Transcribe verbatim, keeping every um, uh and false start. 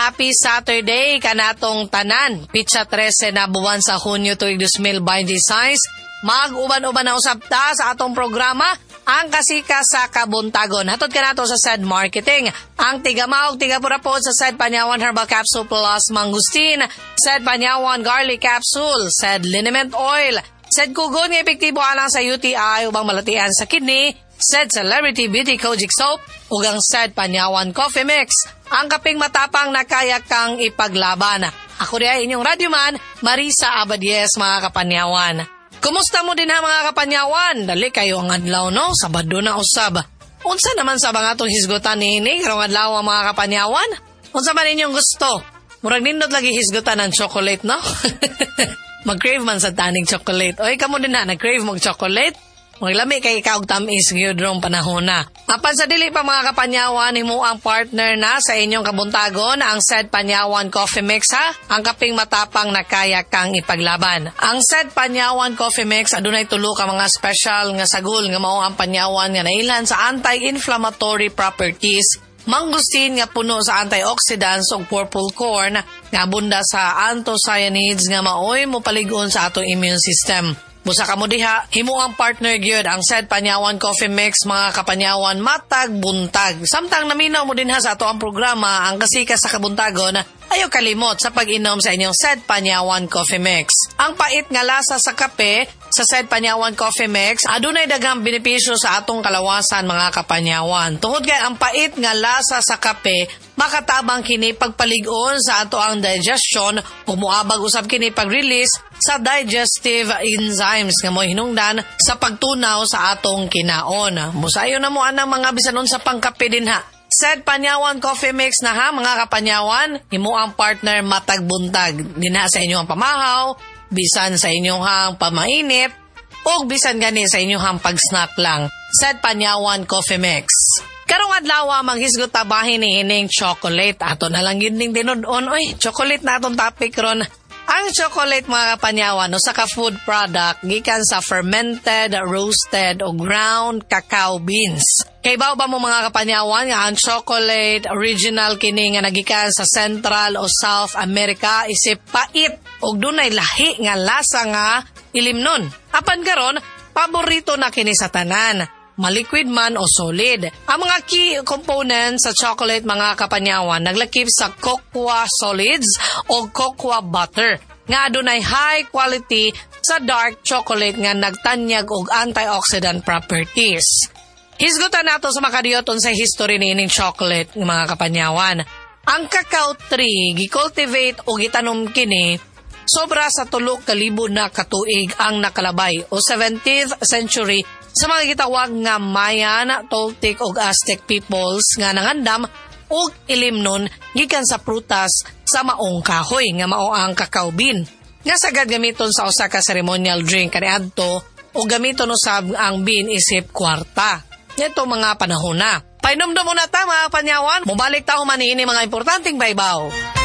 happy Saturday kanatong tanan. Pitsa trese na buwan sa Hunyo tuig two thousand twenty-six. Mag-uban-uban na usab ta sa atong programa, ang kasika sa kabuntagon. Hatod ka nato sa S A D Marketing. Ang tigamawag, tigapurapod sa S A D Panyawan Herbal Capsule Plus Mangustin, S A D Panyawan Garlic Capsule, S A D Liniment Oil, S A D Kugon nga epektibo alang sa U T I ubang malatian sa kidney, S A D Celebrity Beauty Kojic Soap, ug ang S A D Panyawan Coffee Mix. Ang kaping matapang na kaya kang ipaglaban. Ako rin inyong radyoman, Marisa Abadies, mga kapanyawan. Kumusta mo din ha mga kapanyawan? Dali kayo ang adlaw no, Sabado na usab. Unsa naman sa mga itong hisgutan ni ini, karong adlaw mga kapanyawan? Unsa man inyong gusto? Murag nindot lagi hisgutan ng chocolate no? Mag-crave man sa taning chocolate. Oy, kamo din na, nag-crave mong chocolate? Maglami kay ikaw og tamis gyud rong panahon na. Apan sa dili pa mga kapanyawan, himo ang partner na sa inyong kabuntagon ang S A D Panyawan Coffee Mix ha. Ang kaping matapang na kaya kang ipaglaban. Ang S A D Panyawan Coffee Mix adunay tulo ka mga special nga sagol nga mao ang panyawan nga nailan sa anti-inflammatory properties. Mangustin nga puno sa antioxidants ug purple corn nga abunda sa anthocyanins nga maoy mopalig-on sa atong immune system. Busa ka mo diha, himo ang partner gyud ang S A D Panyawan Coffee Mix mga kapanyawan matag buntag. Samtang naminaw mo din ha sa ato ang programa ang kasika sa kabuntagon, ayaw kalimot sa pag-inom sa inyong S A D Panyawan Coffee Mix. Ang pait nga lasa sa kape sa S A D Panyawan Coffee Mix adunay daghang benepisyo sa atong kalawasan mga kapanyawan. Tungod kay ang pait nga lasa sa kape makatabang kini pagpalig-on sa ato ang digestion o moabag usab kini pag-release sa digestive enzymes nga mo hinungdan sa pagtunaw sa atong kinaon. Musayo na mo anang mga bisanon sa pangkape din ha. S A D Panyawan Coffee Mix na ha mga kapanyawan, himo ang partner matag buntag dinha sa inyong pamahaw, bisan sa inyong hang pamainit, o bisan gani sa inyong hang pag-snack lang. S A D Panyawan Coffee Mix. Karong adlaw manghisgot tabahin ni ining chocolate. Ato na lang yun ning dinudon. Oy, chocolate na atong topic ron. Ang chocolate mga kapanyawan, usa ka food product gikan sa fermented, roasted o ground cacao beans. Kay baw ba mo mga kapanyawan nga ang chocolate original kini nga nagikan sa Central o South America isip pait ug dunay lahi nga lasa nga ilimnon. Apan karon, paborito na kini sa tanan, maliquid man o solid. Ang mga key components sa chocolate mga kapanyawan naglakip sa cocoa solids o cocoa butter nga adunay high quality sa dark chocolate nga nagtanyag og antioxidant properties. Hisgutan nato sa makadiyoton sa history ni ining chocolate mga kapanyawan. Ang cacao tree gicultivate o gitanom kini sobra sa tulo ka libo na katuig ang nakalabay o seventeenth century sa mga gitawag nga Mayan, Toltec ug Aztec peoples nga nangandam og ilimnon gikan sa prutas sa maong kahoy nga mao ang cacao bean. Nga sagad gamiton sa usa ka ceremonial drink kaniadto o gamiton usab ang bean isip kwarta. Ito mga panahon na. Painomdom mo na ta mga panyawan, mubalik ta humaniini mga importanteng baybaw.